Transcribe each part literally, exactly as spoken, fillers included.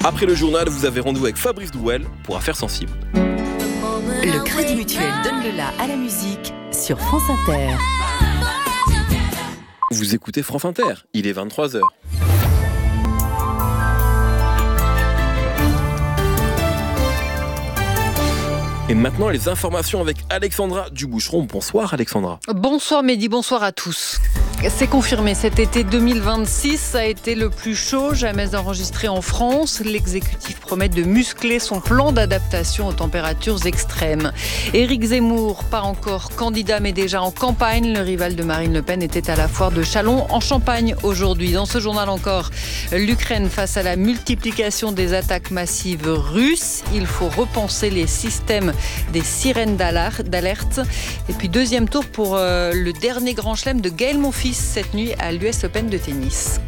Après le journal, vous avez rendez-vous avec Fabrice Drouel pour Affaires sensibles. Le Crédit Mutuel donne le la à la musique sur France Inter. Vous écoutez France Inter, il est vingt-trois heures. Et maintenant, les informations avec Alexandra Duboucheron. Bonsoir Alexandra. Bonsoir Mehdi, bonsoir à tous. C'est confirmé, cet été deux mille vingt-six a été le plus chaud jamais enregistré en France. L'exécutif promet de muscler son plan d'adaptation aux températures extrêmes. Éric Zemmour, pas encore candidat mais déjà en campagne. Le rival de Marine Le Pen était à la foire de Châlons en Champagne aujourd'hui. Dans ce journal encore, l'Ukraine face à la multiplication des attaques massives russes. Il faut repenser les systèmes des sirènes d'alerte. Et puis deuxième tour pour euh, le dernier grand chelem de Gaël Monfils cette nuit à l'U S Open de tennis.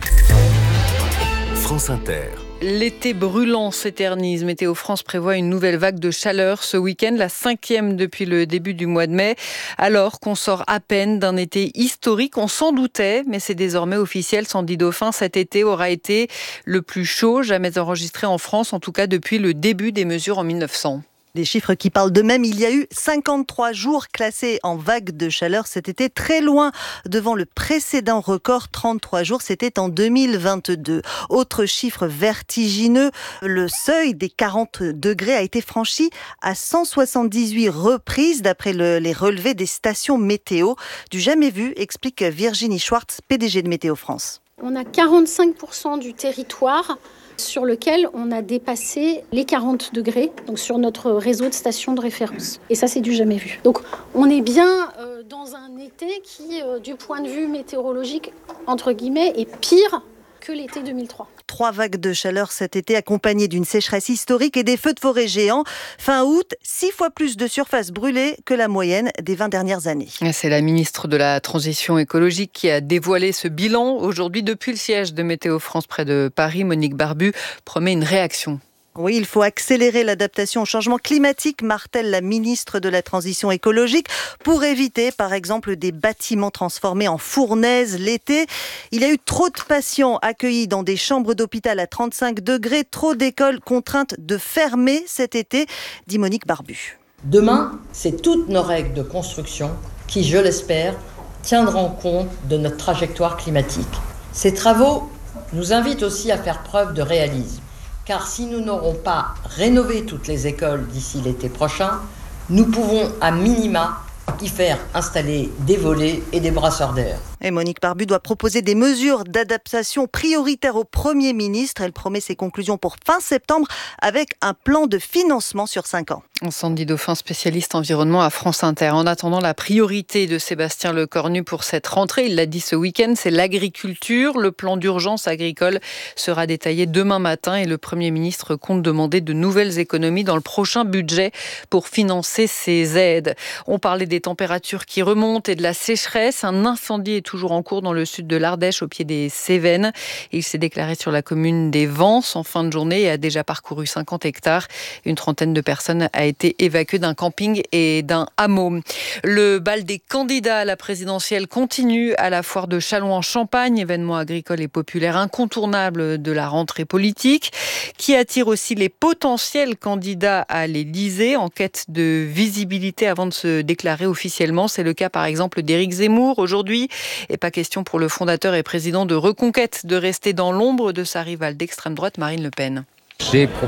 France Inter. L'été brûlant s'éternise. Météo France prévoit une nouvelle vague de chaleur ce week-end, la cinquième depuis le début du mois de mai. Alors qu'on sort à peine d'un été historique, on s'en doutait, mais c'est désormais officiel. Sandy Dauphin, cet été aura été le plus chaud jamais enregistré en France, en tout cas depuis le début des mesures en mille neuf cents. Des chiffres qui parlent d'eux-mêmes. Il y a eu cinquante-trois jours classés en vague de chaleur cet été, très loin devant le précédent record, trente-trois jours, c'était en deux mille vingt-deux. Autre chiffre vertigineux, le seuil des quarante degrés a été franchi à cent soixante-dix-huit reprises d'après le, les relevés des stations météo. Du jamais vu, explique Virginie Schwartz, P D G de Météo France. On a quarante-cinq pour cent du territoire sur lequel on a dépassé les quarante degrés, donc sur notre réseau de stations de référence. Et ça, c'est du jamais vu. Donc, on est bien euh, dans un été qui, euh, du point de vue météorologique, entre guillemets, est pire que l'été deux mille trois. Trois vagues de chaleur cet été accompagnées d'une sécheresse historique et des feux de forêt géants. Fin août, six fois plus de surface brûlée que la moyenne des vingt dernières années. C'est la ministre de la Transition écologique qui a dévoilé ce bilan. Aujourd'hui, depuis le siège de Météo France près de Paris, Monique Barbu promet une réaction. Oui, il faut accélérer l'adaptation au changement climatique, martèle la ministre de la Transition écologique, pour éviter, par exemple, des bâtiments transformés en fournaises l'été. Il y a eu trop de patients accueillis dans des chambres d'hôpital à trente-cinq degrés, trop d'écoles contraintes de fermer cet été, dit Monique Barbu. Demain, c'est toutes nos règles de construction qui, je l'espère, tiendront compte de notre trajectoire climatique. Ces travaux nous invitent aussi à faire preuve de réalisme. Car si nous n'aurons pas rénové toutes les écoles d'ici l'été prochain, nous pouvons à minima y faire installer des volets et des brasseurs d'air. Et Monique Barbu doit proposer des mesures d'adaptation prioritaires au Premier ministre. Elle promet ses conclusions pour fin septembre avec un plan de financement sur cinq ans. Sandy Dauphin, spécialiste environnement à France Inter. En attendant, la priorité de Sébastien Lecornu pour cette rentrée, il l'a dit ce week-end, c'est l'agriculture. Le plan d'urgence agricole sera détaillé demain matin et le Premier ministre compte demander de nouvelles économies dans le prochain budget pour financer ces aides. On parlait des températures qui remontent et de la sécheresse. Un incendie est toujours en cours dans le sud de l'Ardèche, au pied des Cévennes. Il s'est déclaré sur la commune des Vences en fin de journée et a déjà parcouru cinquante hectares. Une trentaine de personnes a été évacuée d'un camping et d'un hameau. Le bal des candidats à la présidentielle continue à la foire de Châlons en Champagne, événement agricole et populaire incontournable de la rentrée politique, qui attire aussi les potentiels candidats à l'Élysée en quête de visibilité avant de se déclarer officiellement. C'est le cas par exemple d'Éric Zemmour aujourd'hui. Et pas question pour le fondateur et président de Reconquête de rester dans l'ombre de sa rivale d'extrême droite, Marine Le Pen. J'ai